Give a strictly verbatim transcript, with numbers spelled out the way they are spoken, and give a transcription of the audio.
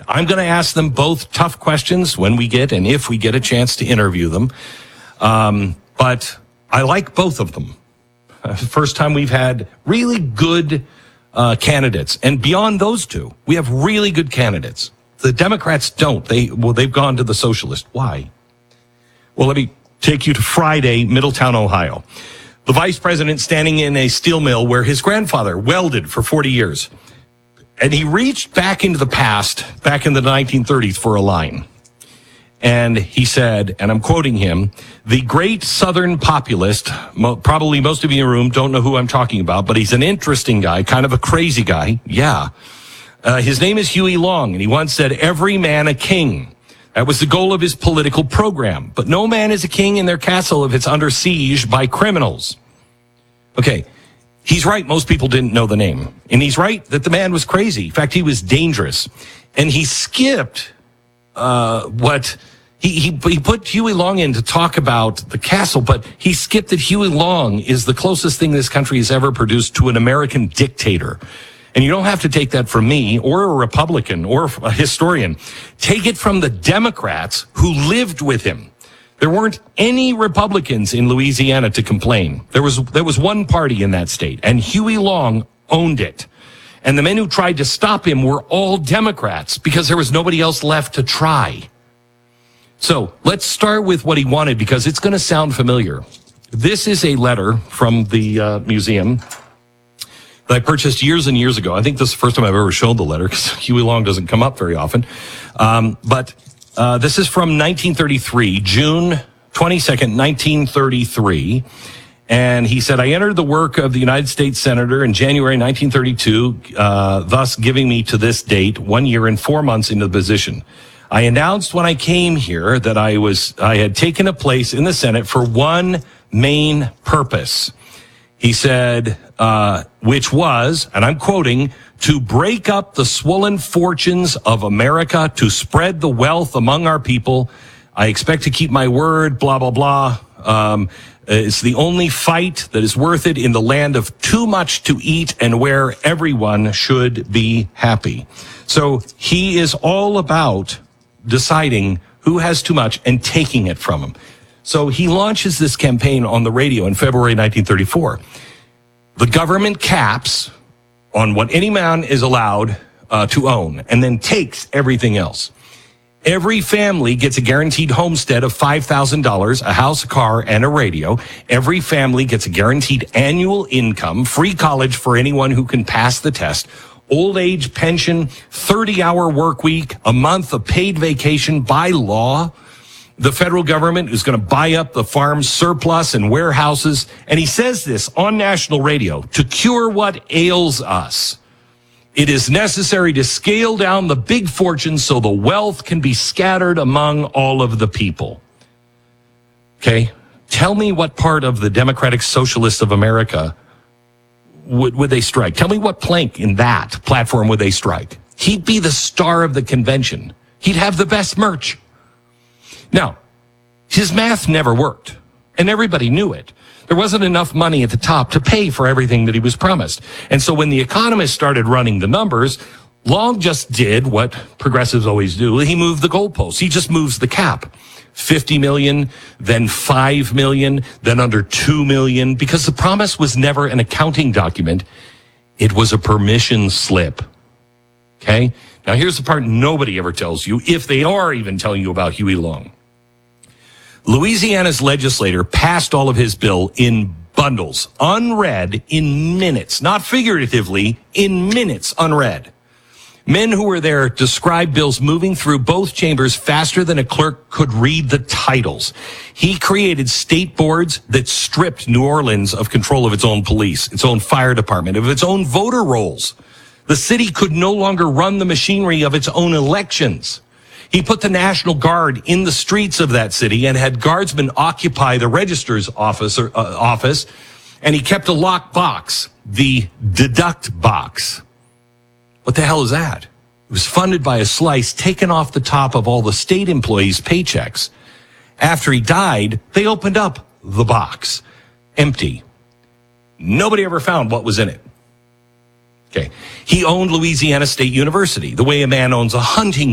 I'm going to ask them both tough questions when we get and if we get a chance to interview them. Um, but I like both of them. Uh, first time we've had really good uh, candidates. And beyond those two, we have really good candidates. The Democrats don't. They, well, they've gone to the socialist. Why? Well, let me take you to Friday, Middletown, Ohio. The vice president standing in a steel mill where his grandfather welded for forty years. And he reached back into the past, back in the nineteen thirties, for a line. And he said, and I'm quoting him, the great Southern populist, mo- probably most of you in the room don't know who I'm talking about, but he's an interesting guy, kind of a crazy guy. Yeah. Uh, his name is Huey Long, and he once said, every man a king. That was the goal of his political program. But no man is a king in their castle if it's under siege by criminals. Okay. He's right. Most people didn't know the name. And he's right that the man was crazy. In fact, he was dangerous. And he skipped uh, what he, he he put Huey Long in to talk about the castle, but he skipped that Huey Long is the closest thing this country has ever produced to an American dictator. And you don't have to take that from me or a Republican or a historian. Take it from the Democrats who lived with him. There weren't any Republicans in Louisiana to complain. There was there was one party in that state, and Huey Long owned it. And the men who tried to stop him were all Democrats because there was nobody else left to try. So let's start with what he wanted because it's going to sound familiar. This is a letter from the uh, museum that I purchased years and years ago. I think this is the first time I've ever shown the letter because Huey Long doesn't come up very often. Um, but Uh, this is from nineteen thirty-three, June twenty-second, nineteen thirty-three. And he said, I entered the work of the United States Senator in January nineteen thirty-two, uh, thus giving me to this date one year and four months into the position. I announced when I came here that I was, I had taken a place in the Senate for one main purpose. He said, uh, which was, and I'm quoting, to break up the swollen fortunes of America, to spread the wealth among our people. I expect to keep my word, blah, blah, blah. Um, it's the only fight that is worth it in the land of too much to eat and where everyone should be happy. So he is all about deciding who has too much and taking it from him. So he launches this campaign on the radio in February nineteen thirty-four. The government caps on what any man is allowed uh, to own and then takes everything else. Every family gets a guaranteed homestead of five thousand dollars, a house, a car, and a radio. Every family gets a guaranteed annual income, free college for anyone who can pass the test, old age pension, thirty-hour work week, a month of paid vacation by law. The federal government is going to buy up the farm's surplus and warehouses. And he says this on national radio, to cure what ails us. It is necessary to scale down the big fortunes so the wealth can be scattered among all of the people. Okay. Tell me what part of the Democratic Socialists of America would, would they strike? Tell me what plank in that platform would they strike? He'd be the star of the convention. He'd have the best merch. Now, his math never worked, and everybody knew it. There wasn't enough money at the top to pay for everything that he was promised. And so when the economists started running the numbers, Long just did what progressives always do. He moved the goalposts. He just moves the cap. fifty million, then five million, then under two million, because the promise was never an accounting document. It was a permission slip. Okay? Now here's the part nobody ever tells you, if they are even telling you about Huey Long. Louisiana's legislator passed all of his bill in bundles, unread, in minutes, not figuratively, in minutes, unread. Men who were there described bills moving through both chambers faster than a clerk could read the titles. He created state boards that stripped New Orleans of control of its own police, its own fire department, of its own voter rolls. The city could no longer run the machinery of its own elections. He put the National Guard in the streets of that city and had guardsmen occupy the registrar's office, or, uh, office, and he kept a locked box, the deduct box. What the hell is that? It was funded by a slice taken off the top of all the state employees' paychecks. After he died, they opened up the box. Empty. Nobody ever found what was in it. Okay. He owned Louisiana State University, the way a man owns a hunting